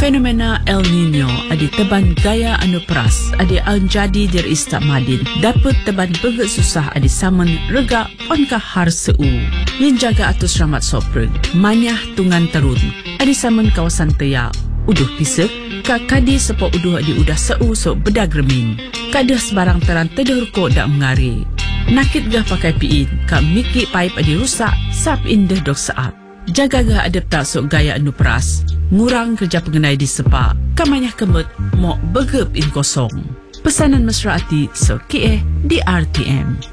Fenomena El Nino adi teban gaya anu peras adi anjadi dir istak madin dapat teban beget susah adi saman rega onka har seu. Yin jaga atus ramat sopreng manyah tungan terun adi saman kawasan teya uduh pisek ka kadi sepo uduh adi udah seu so bedag remin. Kadah sebarang teran tedur ko dak mengari. Nakit gah pakai piin ka miki pipe adi rusak sap indah dok saat. Jaga gah adep tak sok gaya anu peras. Ngurang kerja pengenai di sepa. Kamanyah kemet mok begep in kosong. Pesanan mesra hati so kie di RTM.